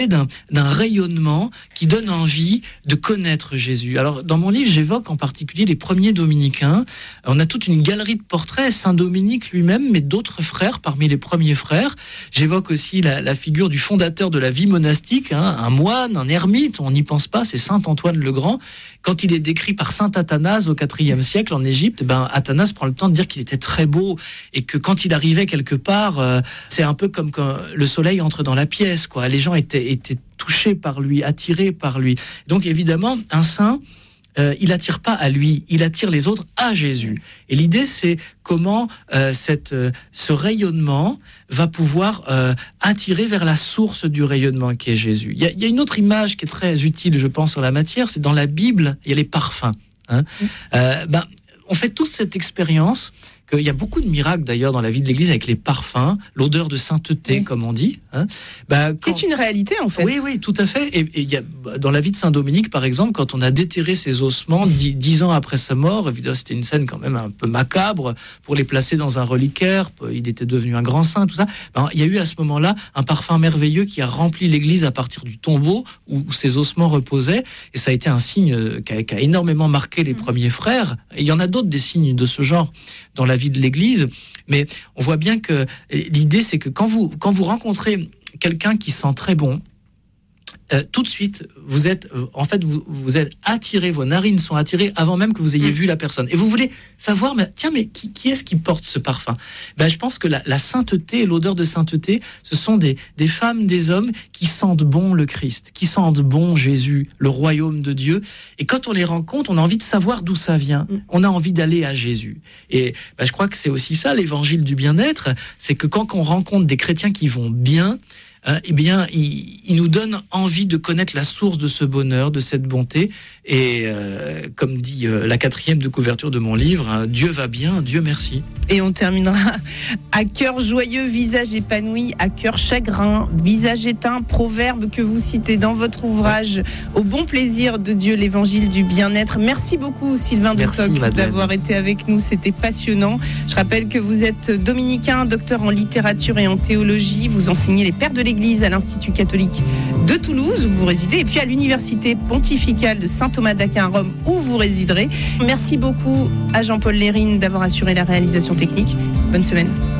d'un rayonnement qui donne envie de connaître Jésus. Alors, dans mon livre, j'évoque en particulier les premiers dominicains. On a toute une galerie de portraits, Saint Dominique lui-même, mais d'autres frères parmi les premiers frères. J'évoque aussi la figure du fondateur de la vie monastique, un moine, un ermite, on n'y pense pas, c'est Saint Antoine le Grand. Quand il est décrit par Saint Athanase au IVe siècle en Égypte, Athanase prend le temps de dire qu'il était très beau et que quand il arrivait quelque part, c'est un peu comme quand le soleil entre dans la pièce, quoi. Les gens étaient touchés par lui, attirés par lui. Donc évidemment, un saint, il attire pas à lui, il attire les autres à Jésus. Et l'idée, c'est comment ce rayonnement va pouvoir attirer vers la source du rayonnement qui est Jésus. Il y a une autre image qui est très utile, je pense, en la matière, c'est dans la Bible, il y a les parfums. On fait tous cette expérience. Il y a beaucoup de miracles d'ailleurs dans la vie de l'Église avec les parfums, l'odeur de sainteté, comme on dit. C'est une réalité en fait. Oui, tout à fait. Et il y a, dans la vie de Saint Dominique, par exemple, quand on a déterré ses ossements 10 ans après sa mort, évidemment, c'était une scène quand même un peu macabre pour les placer dans un reliquaire. Il était devenu un grand saint, tout ça. Il y a eu à ce moment-là un parfum merveilleux qui a rempli l'Église à partir du tombeau où ses ossements reposaient. Et ça a été un signe qui a énormément marqué les premiers frères. Et il y en a d'autres des signes de ce genre dans la vie de l'Église, mais on voit bien que l'idée, c'est que quand vous rencontrez quelqu'un qui sent très bon, tout de suite, vous êtes attiré, vos narines sont attirées avant même que vous ayez vu la personne. Et vous voulez savoir, mais qui est-ce qui porte ce parfum ? Je pense que la sainteté et l'odeur de sainteté, ce sont des femmes, des hommes qui sentent bon le Christ, qui sentent bon Jésus, le royaume de Dieu. Et quand on les rencontre, on a envie de savoir d'où ça vient. On a envie d'aller à Jésus. Et je crois que c'est aussi ça, l'évangile du bien-être, c'est que quand on rencontre des chrétiens qui vont bien, il nous donne envie de connaître la source de ce bonheur, de cette bonté. Et comme dit la 4e de couverture de mon livre, Dieu va bien, Dieu merci. Et on terminera à cœur joyeux, visage épanoui, à cœur chagrin, visage éteint, proverbe que vous citez dans votre ouvrage Au bon plaisir de Dieu, l'évangile du bien-être. Merci beaucoup Sylvain de Toc d'avoir été avec nous, c'était passionnant. Je rappelle que vous êtes dominicain, docteur en littérature et en théologie, vous enseignez les pères de l'Église à l'Institut catholique de Toulouse où vous résidez et puis à l'Université pontificale de Saint-Thomas d'Aquin à Rome où vous résiderez. Merci beaucoup à Jean-Paul Lérine d'avoir assuré la réalisation technique. Bonne semaine.